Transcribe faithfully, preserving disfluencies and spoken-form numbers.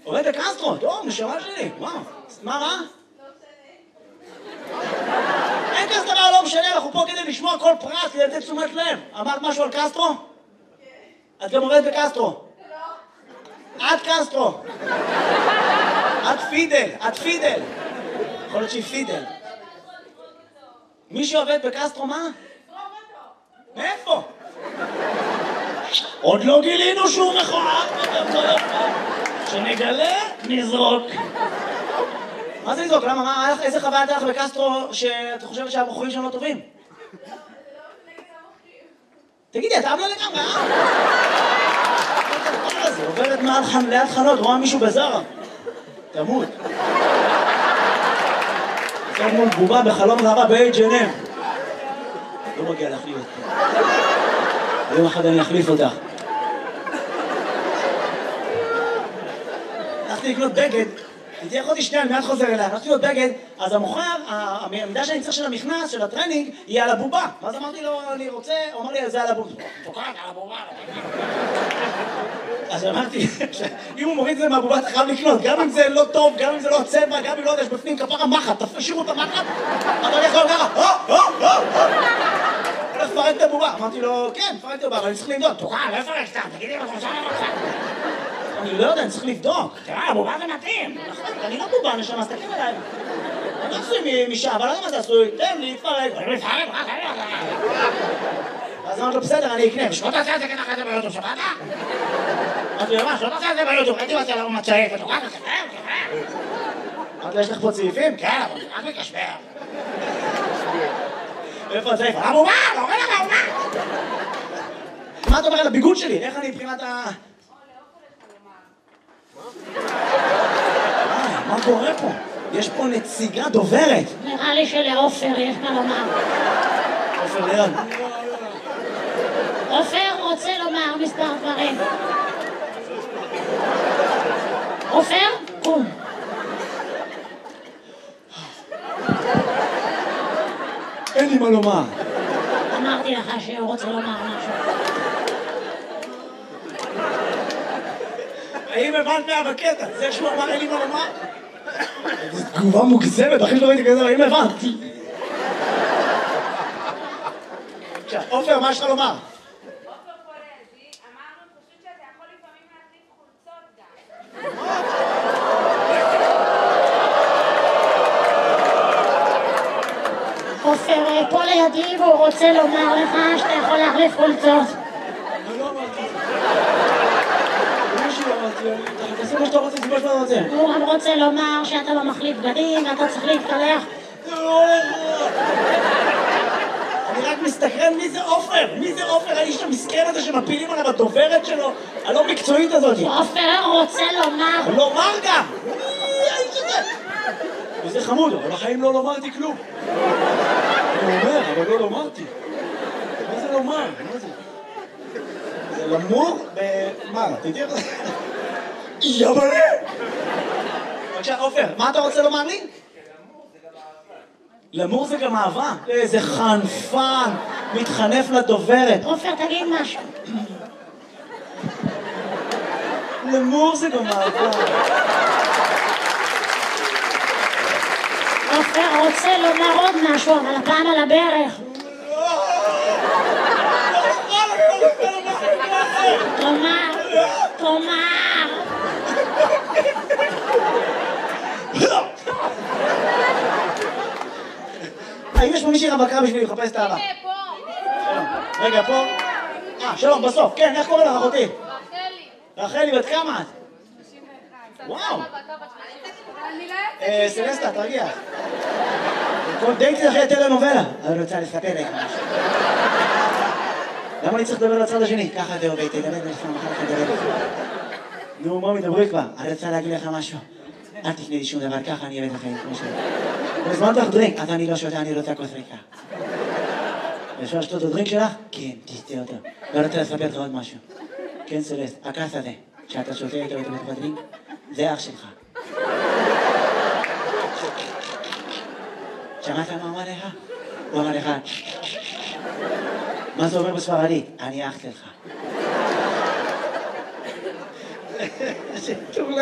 עובד בקסטרו, טוב, נשמה שלי, וואו. מה, מה? אין כזה דבר, לא משנה, אנחנו פה כדי לשמוע כל פרט, כדי לתת תשומת לב. אמרת משהו על קסטרו? את גם עובדת בקסטרו? לא. את קסטרו. את פידל, את פידל. יכול להיות שהיא פידל. מי שעובד בקסטרו, מה? מאיפה? עוד לא גילינו שהוא מכוער. שנגלה, נזרוק. מה זה לזרוק? למה? מה? איזה חוויה הייתה לך בקסטרו שאת חושבת שהבחורים שם לא טובים? תגידי, אתה לא לגמרי, אה? זה עוברת מעל ליד חנות, רואה מישהו בזרה. תמות. זה מול בובה בחלום ראווה ב-אייץ' אנד אם. לא מגיע להחליף אותך. יום אחד אני אחליף אותך. הלכתי לקנות בגד, תהיה אחותי שנייה, אני מיד חוזר אליה, הלכתי לקנות בגד, אז המוכר, המידה שאני צריך של המכנס, של הטרנינג, היא על הבובה. ואז אמרתי לו, אני רוצה, הוא אמר לי, זה על הבובה. תוקעת על הבובה. אז אמרתי, אם הוא מוריד את זה מהבובה, אתה חייב לקנות, גם אם זה לא טוב, גם אם זה לא הצבע, גם אם לא יודע, יש בפנים כפרה מחט, תשאירו את המחט, אבל אני יכול ככה, הו, הו, הו, הו. הולך לפרק את הבובה. אמרתי לו, כן, פרק את הבובה, אבל אני צריך למדוד. תוקעת, לא יפרק סתם, תגידי לו, חושב לך. אני לא יודע, אני צריך לבדוק. תראה, הבובה זה מתאים. אני לא בובה, נשמה, סתכל עליי. אני עשוי משעה, אבל לא יודע מה זה עשוי. תן לי, תפרק. אני מפרק, רק אני לא יודע. אז אמרתי לו, בסדר, אני אקנה. שלא תעשה את זה ככה זה ביוטיוב, שמעת? אמרתי לו, מה, שלא תעשה את זה ביוטיוב. הייתי רוצה למה מצעק, ותוקע, תקפר, תקפר. אמרתי לו, יש לך פה צעיפים? כן, אבל רק מקשבר. איפה הצעיף? הבובה, לא רואה לך הבובה. מה אתה אומר על הביגוד שלי? איך אני מבחינת ה... מה קורה פה? יש פה נציגה דוברת. נראה לי שלעופר יש מה לומר. עופר ליד. עופר רוצה לומר מספר דברים. עופר, קום. אין לי מה לומר. אמרתי לך שהוא רוצה לומר משהו. האם הבנת מה בקטע? זה שהוא אמר אין לי מה לומר? זו תגובה מוגזמת, אחי שלא ראיתי כזה, האם הבנתי? עופר, מה יש לך לומר? עופר פולזי, אמרנו פשוט שאתה יכול לפעמים להחליף חולצות גם. עופר פה לידי והוא רוצה לומר לך שאתה יכול להחליף חולצות. אני לא אמרתי. מישהו אמרתי, תעשי מה שאתה רוצה, זה מה שאתה רוצה. הוא גם רוצה לומר שאתה לא מחליף בגדים ואתה צריך להתקלח. אני רק מסתכרן מי זה עופר, מי זה עופר, האיש המסכן הזה שמפילים עליו הדוברת שלו, הלא מקצועית הזאת. עופר רוצה לומר. לומר גם! מי האיש הזה? וזה חמוד, אבל בחיים לא לומרתי כלום. אני אומר, אבל לא לומרתי. מה זה לומר? מה זה? זה למור ב... מה? תדעי לך? יבלה! בבקשה, עופר, מה אתה רוצה לומר לי? למור זה גם אהבה. איזה חנפן, מתחנף לדוברת. עופר, תגיד משהו. למור זה גם אהבה. עופר רוצה לומר עוד משהו, אבל הפעם על הברך. תאמר, תאמר. האם יש פה מישהי רווקה בשביל לחפש את האהבה? הנה, פה. רגע, פה. אה, שלום, בסוף. כן, איך קוראים לך אחותי? רחלי. רחלי, בת כמה את? שלושים ואחת. וואו. אני לא אה, סלסטה, תרגיע. דייטי אחרי טלנובלה. אני רוצה לספר לך משהו. למה אני צריך לדבר לצד השני? ככה זה עובד, תדבר לך, מחר לך לדבר לך. נו, מה מדברי כבר? אני רוצה להגיד לך משהו. אל תפני לי שום דבר, ככה אני אוהב את החיים, כמו שאני. בזמן לך דרינק, אז אני לא שותה, אני רוצה כוס ריקה. אפשר לשתות את הדרינק שלך? כן, תשתה אותו. ואני רוצה לספר לך עוד משהו. כן, סלסט, הכס הזה, שאתה שותה איתו בתוך הדרינק, זה אח שלך. שמעת מה אמר לך? הוא אמר לך, מה זה אומר בספרדית? אני אח שלך.